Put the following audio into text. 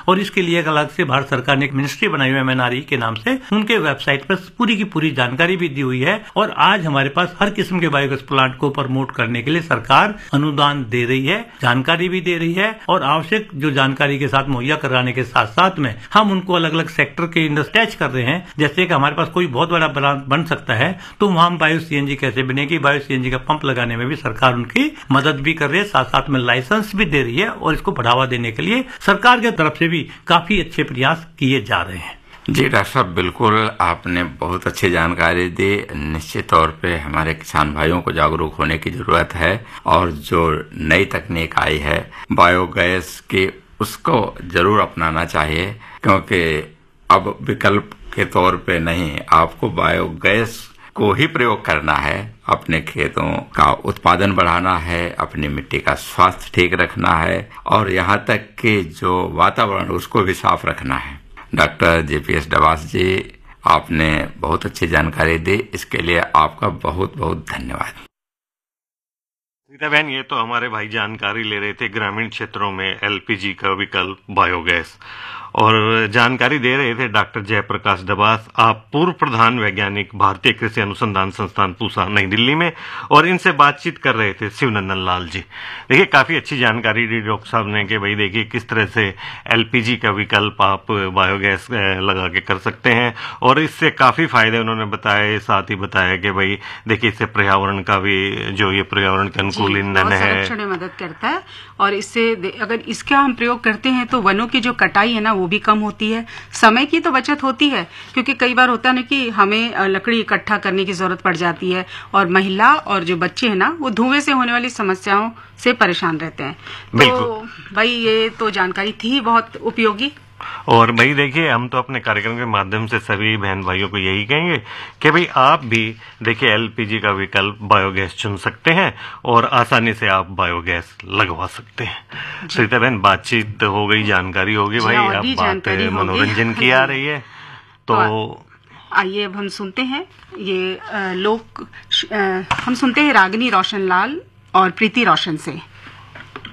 और इसके लिए एक अलग से भारत सरकार ने एक मिनिस्ट्री बनाई हुई है MNRE के नाम से। उनके वेबसाइट पर पूरी की पूरी जानकारी भी दी हुई है और आज हमारे पास हर किस्म के बायोगैस प्लांट को प्रमोट करने के लिए सरकार अनुदान दे रही है, जानकारी भी दे रही है और आवश्यक जो जानकारी के साथ मुहैया कराने के साथ साथ में हम उनको अलग अलग सेक्टर के अटैच कर रहे हैं। जैसे कि हमारे पास कोई बहुत बड़ा प्लांट बन सकता है तो वहां बायो CNG कैसे बनेगी, बायो CNG का पंप लगाने में भी सरकार उनकी मदद भी कर रही है, साथ साथ में लाइसेंस भी दे रही है और इसको बढ़ावा देने के लिए सरकार की तरफ से भी काफी अच्छे प्रयास किए जा रहे हैं। जी डॉक्टर साहब, बिल्कुल आपने बहुत अच्छी जानकारी दी। निश्चित तौर पे हमारे किसान भाइयों को जागरूक होने की जरूरत है और जो नई तकनीक आई है बायोगैस की उसको जरूर अपनाना चाहिए, क्योंकि अब विकल्प के तौर पे नहीं, आपको बायोगैस को ही प्रयोग करना है। अपने खेतों का उत्पादन बढ़ाना है, अपनी मिट्टी का स्वास्थ्य ठीक रखना है और यहाँ तक कि जो वातावरण उसको भी साफ रखना है। डॉक्टर JPS डबास जी, आपने बहुत अच्छी जानकारी दी, इसके लिए आपका बहुत बहुत धन्यवाद। सीता बहन, ये तो हमारे भाई जानकारी ले रहे थे ग्रामीण क्षेत्रों में LPG का विकल्प बायोगैस, और जानकारी दे रहे थे डॉक्टर जयप्रकाश डबास, आप पूर्व प्रधान वैज्ञानिक भारतीय कृषि अनुसंधान संस्थान पूसा नई दिल्ली में, और इनसे बातचीत कर रहे थे शिवनंदन लाल जी। देखिए काफी अच्छी जानकारी दी डॉक्टर साहब ने कि भाई देखिए किस तरह से LPG का विकल्प आप बायोगैस लगा के कर सकते हैं और इससे काफी फायदे उन्होंने बताए। साथ ही बताया कि भाई देखिए इससे पर्यावरण का भी जो ये पर्यावरण के अनुकूल ईंधन है, संरक्षण में मदद करता है और इससे अगर इसका हम प्रयोग करते हैं तो वनों की जो कटाई है ना वो भी कम होती है, समय की तो बचत होती है, क्योंकि कई बार होता है ना कि हमें लकड़ी इकट्ठा करने की जरूरत पड़ जाती है और महिला और जो बच्चे हैं ना वो धुएं से होने वाली समस्याओं से परेशान रहते हैं। तो भाई ये तो जानकारी थी बहुत उपयोगी। और भाई देखिए हम तो अपने कार्यक्रम के माध्यम से सभी बहन भाइयों को यही कहेंगे कि भाई आप भी देखिए LPG का विकल्प बायोगैस चुन सकते हैं और आसानी से आप बायोगैस लगवा सकते हैं। सरिता बहन, बातचीत हो गई, जानकारी हो गई, भाई अब बात मनोरंजन की आ रही है, तो आइए अब हम सुनते हैं हम सुनते हैं रागिनी रोशनलाल और प्रीति रोशन से।